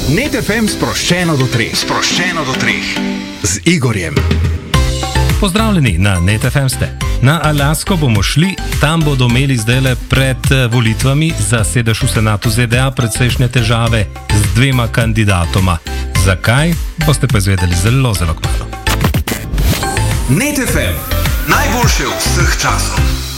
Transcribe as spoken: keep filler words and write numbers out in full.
Net F M sproščeno do treh. Sproščeno do treh. Z Igorjem. Pozdravljeni na Net F M ste. Na Alasko bomo šli, tam bodo imeli zdajle pred volitvami za sedež v senatu Z D A precejšnje težave z dvema kandidatoma. Zakaj? Boste pa izvedeli zelo, zelo kmalu. Net F M. Najboljše vseh časov.